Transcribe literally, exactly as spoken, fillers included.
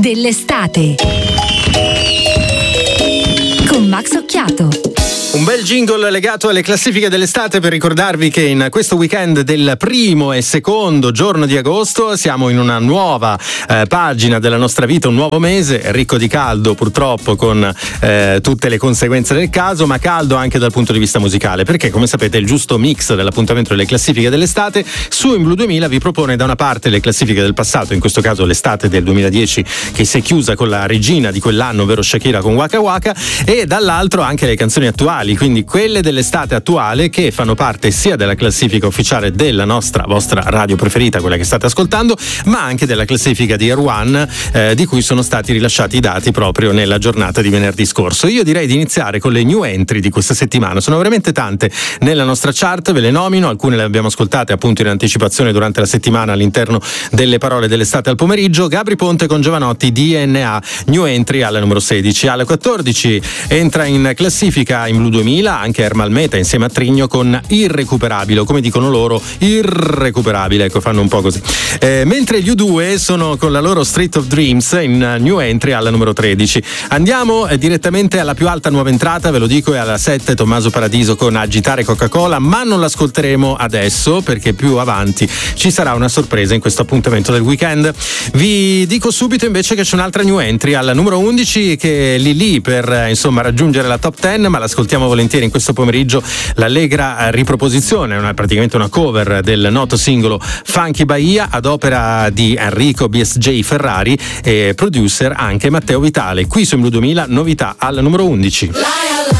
dell'estate con Max Occhiato. Un bel jingle legato alle classifiche dell'estate per ricordarvi che in questo weekend del primo e secondo giorno di agosto siamo in una nuova eh, pagina della nostra vita, un nuovo mese ricco di caldo purtroppo con eh, tutte le conseguenze del caso, ma caldo anche dal punto di vista musicale, perché come sapete il giusto mix dell'appuntamento delle classifiche dell'estate su In Blu duemila vi propone da una parte le classifiche del passato, in questo caso l'estate del duemiladieci che si è chiusa con la regina di quell'anno, ovvero Shakira con Waka Waka, e dall'altro anche le canzoni attuali, quindi quelle dell'estate attuale che fanno parte sia della classifica ufficiale della nostra vostra radio preferita, quella che state ascoltando, ma anche della classifica di Air One eh, di cui sono stati rilasciati i dati proprio nella giornata di venerdì scorso. Io direi di iniziare con le new entry di questa settimana, sono veramente tante nella nostra chart, ve le nomino, alcune le abbiamo ascoltate appunto in anticipazione durante la settimana all'interno delle parole dell'estate al pomeriggio. Gabri Ponte con Giovanotti, D N A, new entry alla numero sedici. Alla quattordici entra in classifica In Blu duemila anche Ermal Meta insieme a Trigno con Irrecuperabile, o come dicono loro Irrecuperabile, ecco, fanno un po' così. Eh, mentre gli U due sono con la loro Street of Dreams in new entry alla numero tredici. Andiamo eh, direttamente alla più alta nuova entrata, ve lo dico, è alla sette Tommaso Paradiso con Agitare Coca-Cola, ma non l'ascolteremo adesso perché più avanti ci sarà una sorpresa in questo appuntamento del weekend. Vi dico subito invece che c'è un'altra new entry alla numero undici che è lì lì per eh, insomma raggiungere la top dieci, ma l'ascoltiamo volentieri in questo pomeriggio, l'allegra riproposizione, una, praticamente una cover del noto singolo Funky Bahia ad opera di Enrico B S J Ferrari e producer anche Matteo Vitale. Qui su In Blu duemila novità alla numero undici.